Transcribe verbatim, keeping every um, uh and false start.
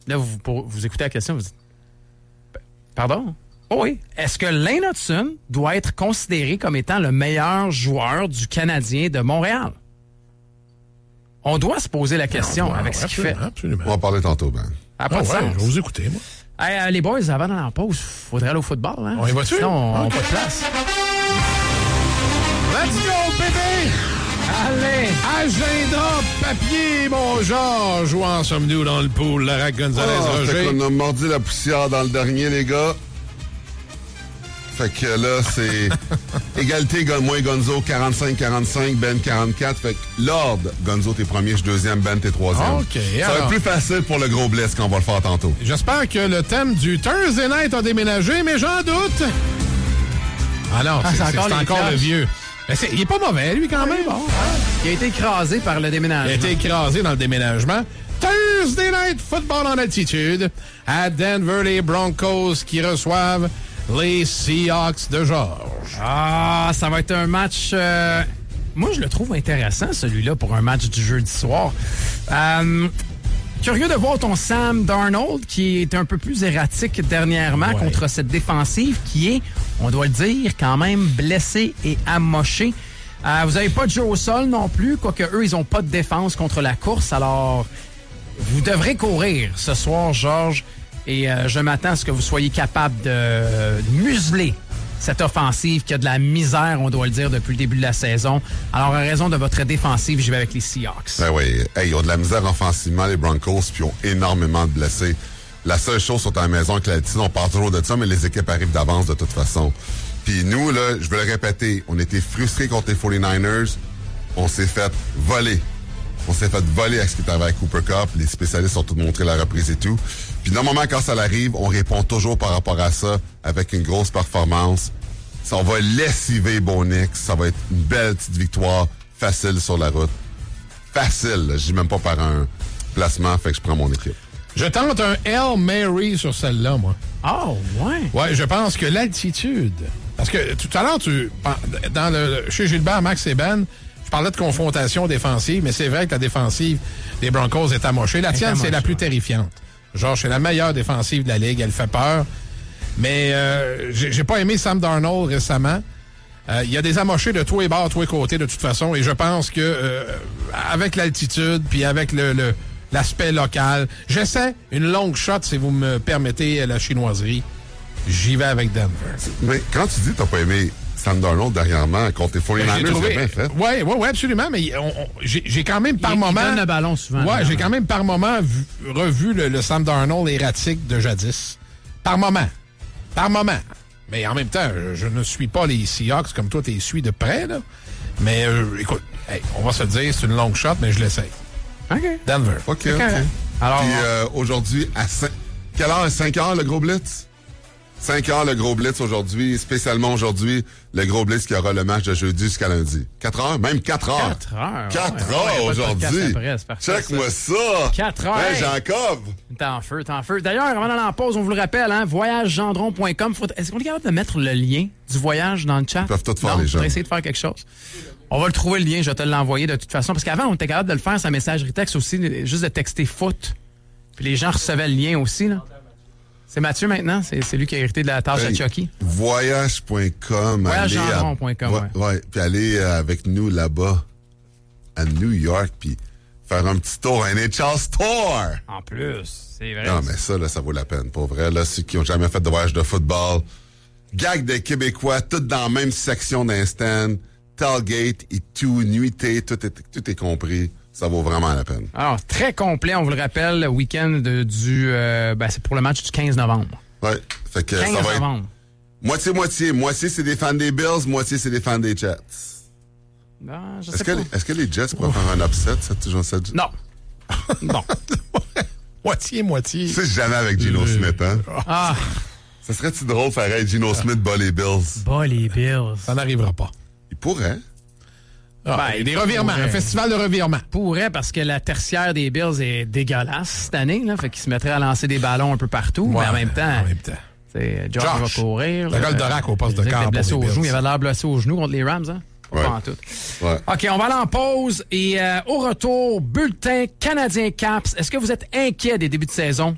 là, vous, pour, vous écoutez la question, vous dites, pardon? Oh oui. Est-ce que Lane Hutson doit être considéré comme étant le meilleur joueur du Canadien de Montréal? On doit se poser la question non, avec ce qu'il fait. Absolument. On va en parler tantôt, Ben. Ah, pas Ah de ouais, sens. je vais vous écouter, moi. Hey, euh, les boys, avant d'aller en pause, faudrait aller au football. Hein? On y va-tu? Sinon, on n'a Okay. pas de place. Let's go, bébé! Allez! Agenda, papier, mon Georges. Où en sommes-nous dans le pool? Lara Gonzalez-Roger. Ah, fait qu'on a mordu la poussière dans le dernier, les gars. Fait que là, c'est égalité, moi et Gonzo, quarante-cinq quarante-cinq, Ben quarante-quatre. Fait que Lord, Gonzo, t'es premier, je suis deuxième, Ben, t'es troisième. OK, Ça va alors. être plus facile pour le gros bless quand on va le faire tantôt. J'espère que le thème du Thursday Night a déménagé, mais j'en doute. Ah non, Ah, c'est, c'est c'est- encore c'est les encore cloches. le vieux. Mais c'est, il est pas mauvais, lui, quand même. Bon, il a été écrasé par le déménagement. Il a été écrasé dans le déménagement. Thursday Night Football en altitude. À Denver, les Broncos qui reçoivent les Seahawks de Georges. Ah, ça va être un match... euh, moi, je le trouve intéressant, celui-là, pour un match du jeudi soir. Euh, curieux de voir ton Sam Darnold, qui est un peu plus erratique dernièrement Ouais. contre cette défensive qui est, on doit le dire, quand même blessée et amochée. Euh, vous n'avez pas de jeu au sol non plus, quoique eux, ils n'ont pas de défense contre la course. Alors, vous devrez courir ce soir, Georges, et euh, je m'attends à ce que vous soyez capable de euh, museler cette offensive qui a de la misère, on doit le dire, depuis le début de la saison. Alors, en raison de votre défensive, j'y vais avec les Seahawks. Ben oui, hey, ils ont de la misère offensivement, les Broncos, puis ils ont énormément de blessés. La seule chose sur ta maison avec l'altitude, on parle toujours de ça, mais les équipes arrivent d'avance de toute façon. Puis nous, là, je veux le répéter, on était frustrés contre les forty-niners. On s'est fait voler. On s'est fait voler avec ce qui est arrivé avec Cooper Kupp. Les spécialistes ont tout montré la reprise et tout. Puis normalement, quand ça arrive, on répond toujours par rapport à ça avec une grosse performance. Ça, on va lessiver Bo Nix. Ça va être une belle petite victoire facile sur la route. Facile, là. Je dis même pas par un placement, fait que je prends mon équipe. Je tente un Hail Mary sur celle-là, moi. Oh, ouais. Ouais, je pense que l'altitude... Parce que tout à l'heure, tu dans le chez Gilbert, Max et Ben, je parlais de confrontation défensive, mais c'est vrai que la défensive des Broncos est amochée. La tienne, c'est la plus terrifiante. Genre, c'est la meilleure défensive de la Ligue. Elle fait peur. Mais euh, j'ai, j'ai pas aimé Sam Darnold récemment. Euh, il y a des amochés de tous les bords, tous les côtés, de toute façon. Et je pense que euh, avec l'altitude, puis avec le, le l'aspect local, j'essaie une longue shot, si vous me permettez la chinoiserie. J'y vais avec Denver. Mais quand tu dis que t'as pas aimé Sam Darnold dernièrement contre les forty-niners, c'est bien fait. Oui, oui, oui, absolument. Mais on, on, j'ai, j'ai quand même par Il- il moment... donne le ballon souvent. Ouais, là. j'ai quand même par moment vu, revu le, le Sam Darnold erratique de jadis. Par moment. Par moment. Mais en même temps, je, je ne suis pas les Seahawks comme toi, tu les suis de près, là. Mais euh, écoute, hey, on va se le dire, c'est une longue shot, mais je l'essaye. OK. Denver. OK, OK. correct. Alors, Puis euh, aujourd'hui, à cinq... Quelle heure? cinq heures, le gros blitz? cinq heures, le gros blitz aujourd'hui. Spécialement aujourd'hui, le gros blitz qui aura le match de jeudi jusqu'à lundi. quatre heures? Même quatre heures. quatre heures. quatre ouais, heures ouais, pas de aujourd'hui. podcast après, c'est parfait, Check-moi ça. quatre heures. Hein, Hey. Jacob? T'es en feu, t'es en feu. D'ailleurs, avant d'aller en pause, on vous le rappelle, hein, voyage gendron point com. Faut... Est-ce qu'on est capable de mettre le lien du voyage dans le chat? Ils peuvent tout faire, non, les gens. On va essayer de faire quelque chose. On va le trouver, le lien. Je vais te l'envoyer de toute façon. Parce qu'avant, on était capable de le faire, sa messagerie texte aussi, juste de texter foot. Puis les gens recevaient le lien aussi, là. C'est Mathieu maintenant, c'est, c'est lui qui a hérité de la tâche Hey, à Chucky. Voyage point com. voyage gendron point com, ouais. ouais. ouais. Puis aller euh, avec nous là-bas, à New York, puis faire un petit tour à N H L Store. En plus, c'est vrai. Non, mais ça, là, ça vaut la peine, pour vrai. Là, ceux qui ont jamais fait de voyage de football, gag des Québécois, tout dans la même section d'un stand, tailgate et tout, nuitée, tout est, tout est compris. Ça vaut vraiment la peine. Alors, très complet, on vous le rappelle, le week-end de- du... Euh, ben, c'est pour le match du quinze novembre. Ouais. Fait que quinze ça va être novembre. moitié-moitié. Moitié, c'est des fans des Bills, moitié, c'est des fans des Jets. Ah, je Est-ce sais que, pas. les- est-ce que les Jets pourraient faire un upset, cette, toujours cette... Non. Non. Moitié, moitié. Tu sais jamais avec Geno Euh, Smith, hein? Ah, Ça serait-tu drôle faire être Geno Smith bas les Bills? bah les Bills. Ça n'arrivera pas. Il pourrait. Ah, Ben, des revirements, pourrait. un festival de revirements. Pourrait, parce que la tertiaire des Bills est dégueulasse cette année, là. Fait qu'ils se mettraient à lancer des ballons un peu partout. Ouais, mais en même temps, en même temps. c'est Josh, Josh, va courir. le là. Goldorak au poste de Isaac quart était blessé pour les au genou. Bills. Il avait l'air blessé au genou contre les Rams, hein? Ouais. Pas en tout. Ouais. OK, on va aller en pause. Et euh, au retour, bulletin Canadien Caps. Est-ce que vous êtes inquiet des débuts de saison